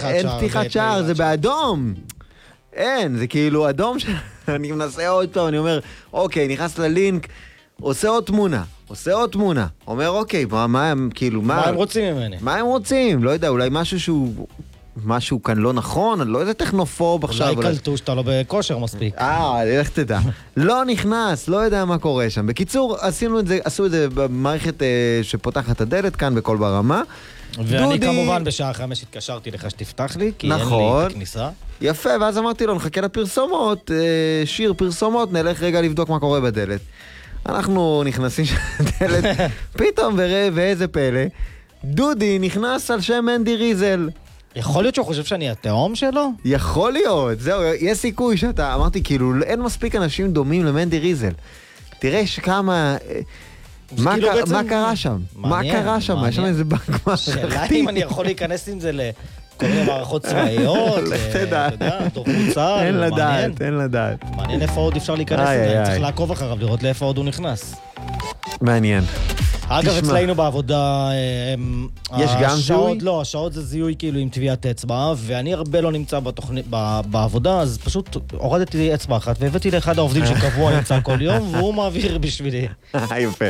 אין פתיחת שער, זה באדום. אין, זה כאילו אדום שאני מנסה עוד פעם, אני אומר, אוקיי, נכנס ללינק, עושה עוד תמונה. אומר, אוקיי, מה הם, כאילו, מה הם רוצים ממני? מה הם רוצים? לא יודע, אולי משהו כאן לא נכון, אני לא יודע טכנופוב עכשיו. אולי קלטו שאתה לא בכושר מספיק. לך תדע. לא נכנס, לא יודע מה קורה שם. בקיצור, עשו את זה במערכת שפותחת הדלת כאן בכל ברמה. ואני כמובן בשעה 5 התקשרתי לך שתפתח לי, כי אין לי את הכניסה. יפה, ואז אמרתי לו, נחכה לפרסומות, שיר פרסומות, נלך רגע לבדוק מה קורה בדלת. אנחנו נכנסים לדלת, פתאום ואיזה פלא, דודי נכנס על שם מנדי ריזל. יכול להיות שהוא חושב שאני התאום שלו? יכול להיות, זהו, יש סיכוי שאתה, אמרתי כאילו, אין מספיק אנשים דומים למנדי ריזל. תראה שכמה, מה קרה שם? מה קרה שם? יש שם איזה בנק מערכתי. שאלה אם אני יכול להיכנס עם זה לכל מיני מערכות צבאיות, אתה יודע, דוברות צה"ל, אין לדעת. מעניין איפה עוד אפשר להיכנס לזה, צריך לעקוב אחריו, לראות לאיפה עוד הוא נכנס. מעניין. אגב, אצלנו בעבודה, יש גם זיהוי? לא, השעות זה זיהוי כאילו עם טביעת אצבע, ואני הרבה לא נמצא בעבודה, אז פשוט הורדתי אצבע אחת, והבאתי לאחד העובדים שקבוע נמצא כל יום, והוא מעביר בשבילי. יפה.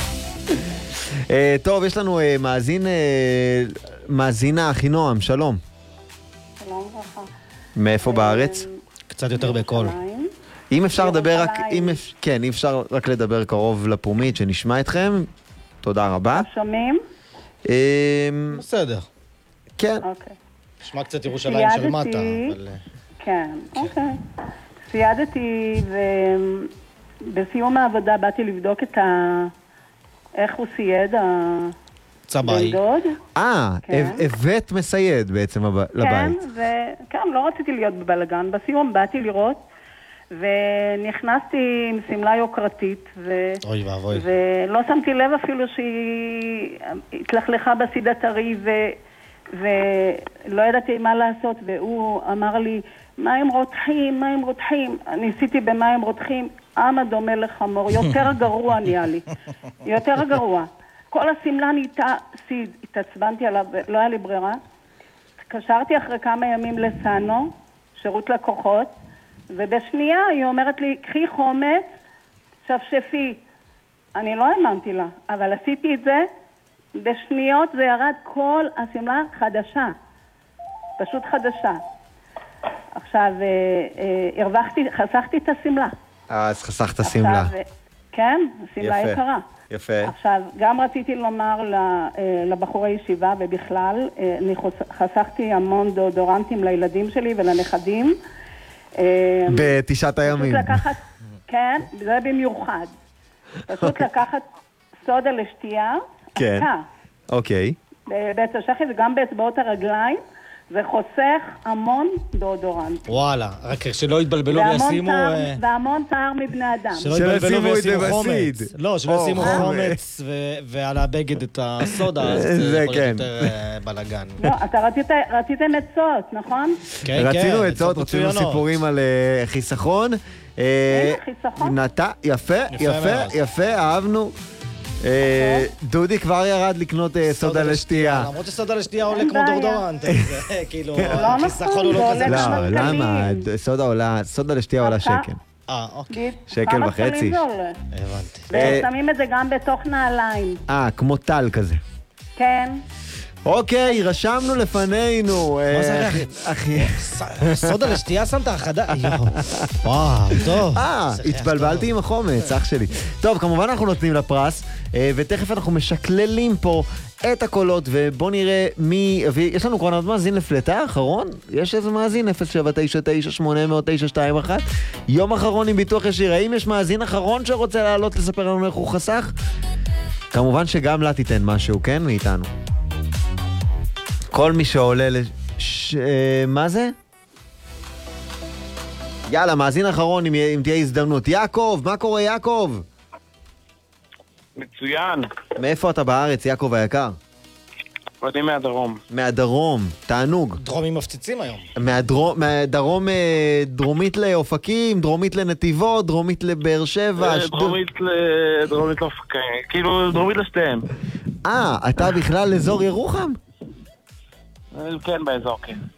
טוב, יש לנו מאזינה, אחינועם, שלום. שלום ברכה. מאיפה בארץ? קצת יותר בקול. אם אפשר לדבר רק, כן, אם אפשר רק לדבר קרוב לפומית, שנשמע אתכם, תודה רבה. שומעים? בסדר. כן. אוקיי. נשמע קצת ירושלים של מטה, אבל... כן, אוקיי. סיידתי, ובסיום העבודה באתי לבדוק איך הוא סייד, צבאי. הבאת מסייד בעצם לבית. כן, לא רציתי להיות בבלגן. בסיום באתי לראות, ונכנסתי עם סמלה יוקרתית, ולא שמתי לב אפילו שהיא התלכלכה בסיד הטרי, ולא ידעתי מה לעשות, והוא אמר לי, מים רותחים, ניסיתי במים רותחים, אמה דומה לחמור, יותר גרוע נהיה לי, יותר גרוע. כל הסמלה נהייתה סיד, התעצבנתי עליו, לא היה לי ברירה. קשרתי אחרי כמה ימים לסאנו, שירות לקוחות, ובשנייה היא אומרת לי, קחי חומץ, שפשפי. אני לא האמנתי לה, אבל עשיתי את זה, בשניות זה ירד כל הסמלה חדשה. פשוט חדשה. עכשיו, חסכתי את הסמלה. אז חסכת סמלה. כן, הסמלה יקרה. יפה. עכשיו, גם רציתי לומר לבחורי ישיבה ובכלל, אני חסכתי המון דאודורנטים לילדים שלי ולנכדים. בתשעת הימים. כן, זה במיוחד. פשוט לקחת סודה לשתייה. כן, אוקיי. באצבע שחי וגם באצבעות הרגליים, זה חוסך המון דאודורנט. וואלה, רק שלא יתבלבלו וישימו... והמון טעם מבני אדם. שלא יתבלבלו וישימו חומץ. לא, שלא ישימו חומץ ועל הבגד את הסודה, אז זה יכול להיות יותר בלגן. לא, אתה רציתם עצות, נכון? כן, רצינו עצות, רצינו סיפורים על חיסכון. חיסכון? יפה, אהבנו. דודי כבר ירד לקנות סודה לשתייה. למרות שסודה לשתייה עולה כמו דורדורנט. כאילו, החיסכון הוא לא כזה. לא, למה? סודה לשתייה עולה שקל. אוקיי. שקל וחצי. הבנתי. ושמים את זה גם בתוך נעליים. כמו טל כזה. כן. אוקיי, רשמנו לפנינו. מה זה אחי? סודה לשתייה שמת החדה? וואו, טוב. התבלבלתי עם החומץ, אח שלי. טוב, כמובן אנחנו נותנים לפרס, ותכף אנחנו משקללים פה את הקולות, ובוא נראה מי... יש לנו כבר מאזין לפלטה האחרון? יש איזה מאזין? 079980921. יום אחרון עם ביטוח ישיר. האם יש מאזין אחרון שרוצה לעלות לספר לנו איך הוא חסך? כמובן שגם לה תיתן משהו, כן? מאיתנו. כל מי שעולה מה זה? יאללה, מאזין אחרון אם תהיה הזדמנות. יעקב, מה קורה יעקב? מצוין. מאיפה אתה בארץ, יעקב היקר? אני מהדרום. מהדרום, תענוג. דרומים מפציצים היום. מהדרום דרומית לאופקים, דרומית לנתיבות, דרומית לבאר שבע. דרומית לאופקים, כאילו דרומית לשתיהם. אתה בכלל אזור ירוחם? כן, באזור, כן.